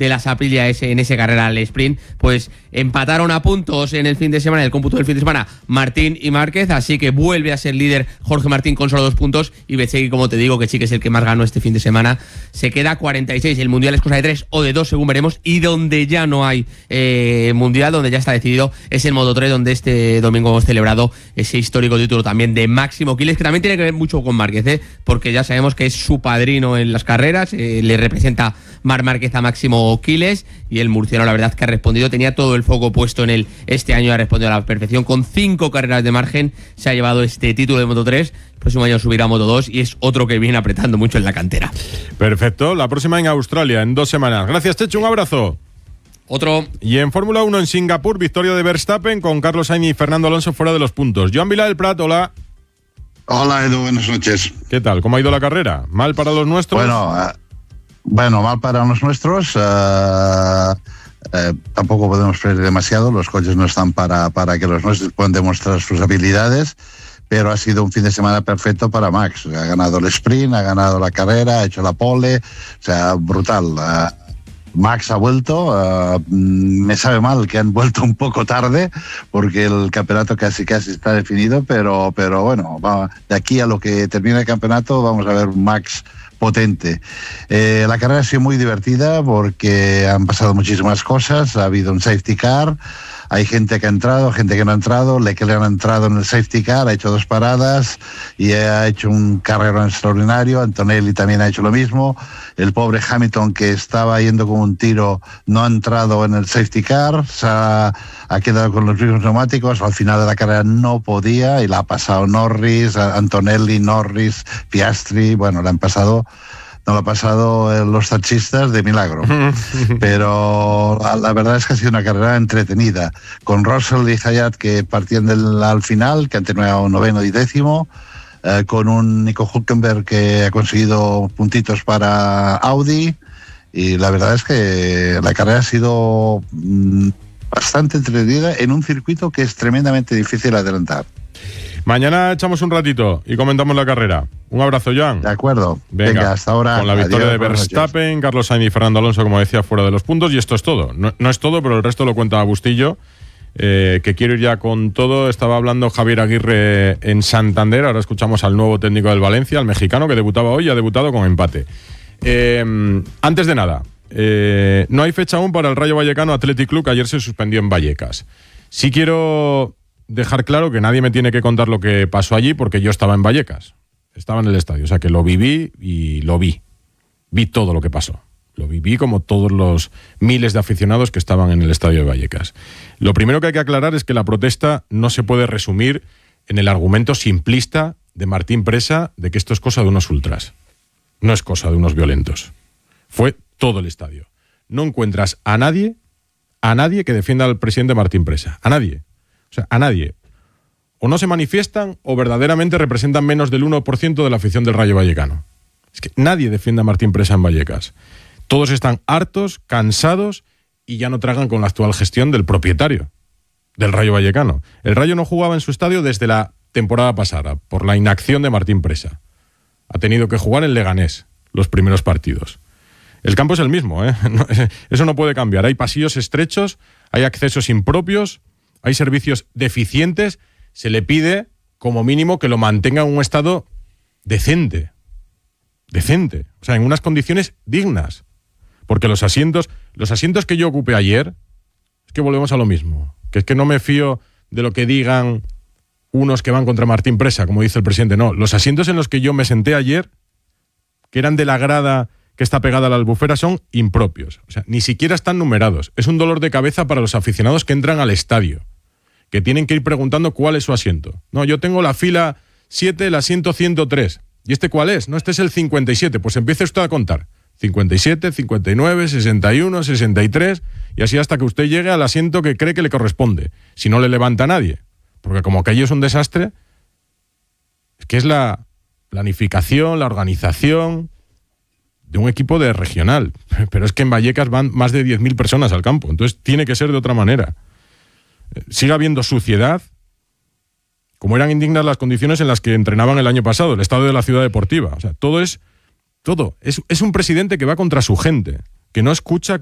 de las Aprilia en ese carrera al sprint, pues empataron a puntos en el fin de semana, en el cómputo del fin de semana, Martín y Márquez, así que vuelve a ser líder Jorge Martín con solo 2 puntos, y Bezzecchi, como te digo, que sí que es el que más ganó este fin de semana, se queda 46. El mundial es cosa de 3 o de 2 según veremos, y donde ya no hay mundial, donde ya está decidido, es el Moto3, donde este domingo hemos celebrado ese histórico título también de Máximo Quiles, que también tiene que ver mucho con Márquez, porque ya sabemos que es su padrino en las carreras, le representa Marc Márquez a Máximo Quiles, y el murciano la verdad que ha respondido, tenía todo el foco puesto en él este año, ha respondido a la perfección, con 5 carreras de margen se ha llevado este título de Moto3. El próximo año subirá a Moto2 y es otro que viene apretando mucho en la cantera. Perfecto, la próxima en Australia, en 2 semanas. Gracias, Chechu, un abrazo. Otro. Y en Fórmula 1 en Singapur, victoria de Verstappen con Carlos Sainz y Fernando Alonso fuera de los puntos. Joan Vila del Prat, hola. Hola, Edu, buenas noches. ¿Qué tal? ¿Cómo ha ido la carrera? ¿Mal para los nuestros? Bueno, mal para los nuestros. Tampoco podemos pedir demasiado. Los coches no están para que los nuestros puedan demostrar sus habilidades. Pero ha sido un fin de semana perfecto para Max. Ha ganado el sprint, ha ganado la carrera, ha hecho la pole. O sea, brutal. Max ha vuelto. Me sabe mal que han vuelto un poco tarde, porque el campeonato casi está definido. Pero bueno, de aquí a lo que termine el campeonato vamos a ver Max potente. La carrera ha sido muy divertida porque han pasado muchísimas cosas. Ha habido un safety car, hay gente que ha entrado, gente que no ha entrado. Leclerc ha entrado en el safety car, ha hecho 2 paradas y ha hecho un carrerón extraordinario. Antonelli también ha hecho lo mismo. El pobre Hamilton, que estaba yendo como un tiro, no ha entrado en el safety car, ha quedado con los mismos neumáticos. Al final de la carrera no podía y la ha pasado Norris, Antonelli, Norris, Piastri. Bueno, no lo ha pasado los taxistas de milagro. Pero la verdad es que ha sido una carrera entretenida, con Russell y Hayat que partían al final, que han terminado 9º y 10º, con un Nico Hülkenberg que ha conseguido puntitos para Audi, y la verdad es que la carrera ha sido bastante entretenida en un circuito que es tremendamente difícil adelantar. Mañana echamos un ratito y comentamos la carrera. Un abrazo, Joan. De acuerdo. Venga, hasta ahora. Con la victoria de Verstappen, Carlos Sainz y Fernando Alonso, como decía, fuera de los puntos. Y esto es todo. No es todo, pero el resto lo cuenta Bustillo. Que quiero ir ya con todo. Estaba hablando Javier Aguirre en Santander. Ahora escuchamos al nuevo técnico del Valencia, al mexicano, que debutaba hoy y ha debutado con empate. Antes de nada, no hay fecha aún para el Rayo Vallecano Athletic Club, que ayer se suspendió en Vallecas. Sí quiero dejar claro que nadie me tiene que contar lo que pasó allí, porque yo estaba en Vallecas, estaba en el estadio, o sea que lo viví y lo vi todo lo que pasó, lo viví como todos los miles de aficionados que estaban en el estadio de Vallecas. Lo primero que hay que aclarar es que la protesta no se puede resumir en el argumento simplista de Martín Presa de que esto es cosa de unos ultras. No es cosa de unos violentos, fue todo el estadio. No encuentras a nadie que defienda al presidente Martín Presa, a nadie. O sea, a nadie. O no se manifiestan o verdaderamente representan menos del 1% de la afición del Rayo Vallecano. Es que nadie defiende a Martín Presa en Vallecas. Todos están hartos, cansados y ya no tragan con la actual gestión del propietario del Rayo Vallecano. El Rayo no jugaba en su estadio desde la temporada pasada por la inacción de Martín Presa. Ha tenido que jugar en Leganés los primeros partidos. El campo es el mismo, ¿eh? Eso no puede cambiar. Hay pasillos estrechos, hay accesos impropios, hay servicios deficientes. Se le pide, como mínimo, que lo mantenga en un estado decente. O sea, en unas condiciones dignas. Porque los asientos que yo ocupé ayer, es que volvemos a lo mismo. Que es que no me fío de lo que digan unos que van contra Martín Presa, como dice el presidente. No, los asientos en los que yo me senté ayer, que eran de la grada que está pegada a la albufera, son impropios. O sea, ni siquiera están numerados. Es un dolor de cabeza para los aficionados que entran al estadio, que tienen que ir preguntando cuál es su asiento. No, yo tengo la fila 7, el asiento 103. ¿Y este cuál es? No, este es el 57. Pues empiece usted a contar. 57, 59, 61, 63, y así hasta que usted llegue al asiento que cree que le corresponde. Si no le levanta a nadie. Porque como aquello es un desastre, es que es la planificación, la organización de un equipo de regional. Pero es que en Vallecas van más de 10.000 personas al campo. Entonces tiene que ser de otra manera. Sigue habiendo suciedad, como eran indignas las condiciones en las que entrenaban el año pasado, el estado de la ciudad deportiva. O sea, todo es un presidente que va contra su gente, que no escucha,